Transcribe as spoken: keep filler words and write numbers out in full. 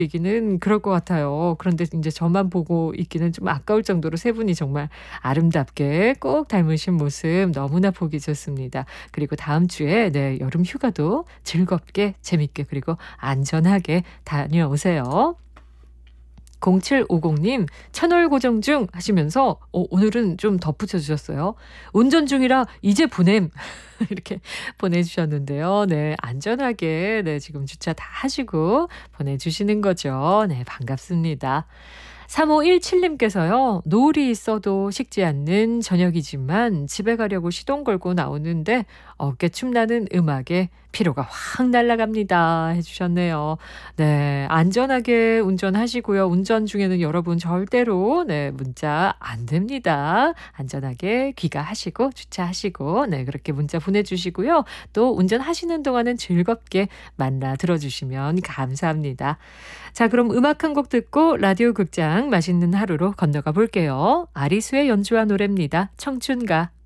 이기는 그럴 것 같아요. 그런데 인제 저만 보고 있기는 좀 아까울 정도로 세 분이 정말 아름답게 꼭 닮으신 모습 너무나 보기 좋습니다. 그리고 다음 주에 네 여름 휴가도 즐겁게 재밌게 그리고 안전하게 다녀오세요. 공칠오공 님 "채널 고정 중." 하시면서 어 오늘은 좀 덧붙여 주셨어요. "운전 중이라 이제 보냄." 이렇게 보내주셨는데요. 네 안전하게 네 지금 주차 다 하시고 보내주시는 거죠. 네 반갑습니다. 삼오일칠 님께서요. "노을이 있어도 식지 않는 저녁이지만 집에 가려고 시동 걸고 나오는데 어깨춤 나는 음악에 피로가 확 날아갑니다." 해 주셨네요. 네 안전하게 운전하시고요. 운전 중에는 여러분 절대로 네 문자 안 됩니다. 안전하게 귀가하시고 주차하시고 네 그렇게 문자 보내주시고요. 또 운전하시는 동안은 즐겁게 만나 들어주시면 감사합니다. 자 그럼 음악 한 곡 듣고 라디오 극장 맛있는 하루로 건너가 볼게요. 아리수의 연주한 노래입니다. 청춘가.